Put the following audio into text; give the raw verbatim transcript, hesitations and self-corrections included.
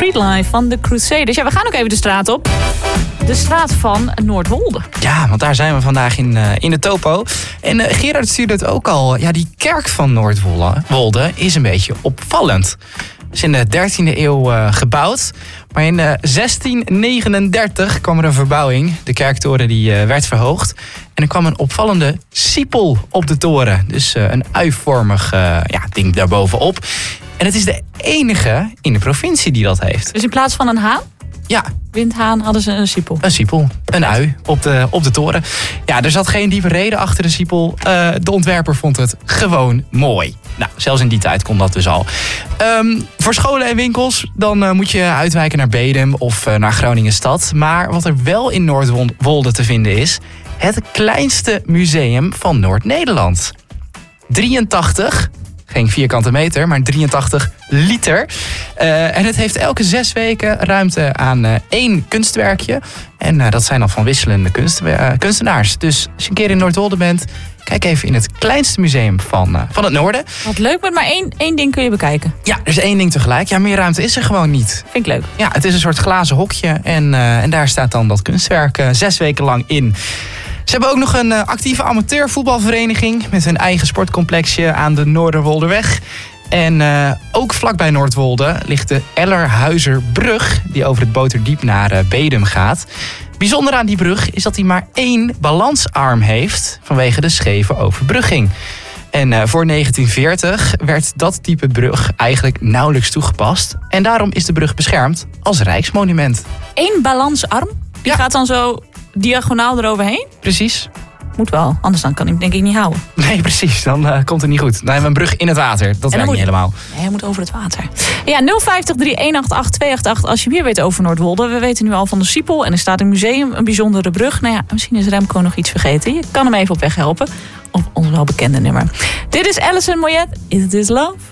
Street Life van de Crusaders. Ja, we gaan ook even de straat op. De straat van Noordwolde. Ja, want daar zijn we vandaag in, uh, in de topo. En uh, Gerard stuurde het ook al. Ja, die kerk van Noordwolde is een beetje opvallend. Is in de dertiende eeuw uh, gebouwd. Maar in uh, zestien negenendertig kwam er een verbouwing. De kerktoren die, uh, werd verhoogd. En er kwam een opvallende siepel op de toren. Dus uh, een uivormig uh, ja, ding daarbovenop. En het is de enige in de provincie die dat heeft. Dus in plaats van een haan? Ja. Windhaan hadden ze een siepel. Een siepel, een ui op de, op de toren. Ja, er zat geen diepe reden achter de siepel. Uh, de ontwerper vond het gewoon mooi. Nou, zelfs in die tijd kon dat dus al. Um, voor scholen en winkels, dan uh, moet je uitwijken naar Bedum of uh, naar Groningen-stad. Maar wat er wel in Noordwolde te vinden is, het kleinste museum van Noord-Nederland. drieëntachtig, geen vierkante meter, maar drieëntachtig liter. Uh, en het heeft elke zes weken ruimte aan uh, één kunstwerkje. En uh, dat zijn dan van wisselende kunst, uh, kunstenaars. Dus als je een keer in Noordwolde bent, kijk even in het kleinste museum van, uh, van het noorden. Wat leuk, met maar één, één ding kun je bekijken. Ja, er is één ding tegelijk. Ja, meer ruimte is er gewoon niet. Vind ik leuk. Ja, het is een soort glazen hokje. En, uh, en daar staat dan dat kunstwerk uh, zes weken lang in. Ze hebben ook nog een uh, actieve amateurvoetbalvereniging met hun eigen sportcomplexje aan de Noorderwolderweg. En uh, ook vlakbij Noordwolde ligt de Ellerhuizerbrug, die over het Boterdiep naar uh, Bedum gaat. Bijzonder aan die brug is dat hij maar één balansarm heeft vanwege de scheve overbrugging. En uh, voor negentien veertig werd dat type brug eigenlijk nauwelijks toegepast. En daarom is de brug beschermd als rijksmonument. Eén balansarm? Die Ja. gaat dan zo diagonaal eroverheen? Precies. Moet wel, anders dan kan ik hem denk ik niet houden. Nee, precies. Dan uh, komt het niet goed. Dan hebben we een brug in het water. Dat werkt moet, niet helemaal. Nee, hij moet over het water. Ja, nul vijftig drie een acht acht twee acht acht als je meer weet over Noordwolde. We weten nu al van de siepel en er staat een museum, een bijzondere brug. Nou ja, misschien is Remco nog iets vergeten. Je kan hem even op weg helpen. Op ons wel bekende nummer. Dit is Alison Moyet. It Is Love.